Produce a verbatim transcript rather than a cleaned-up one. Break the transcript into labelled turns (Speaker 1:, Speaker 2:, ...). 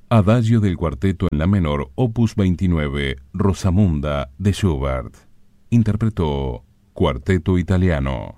Speaker 1: Adagio del cuarteto en la menor, opus veintinueve, Rosamunda, de Schubert. Interpretó Cuarteto Italiano.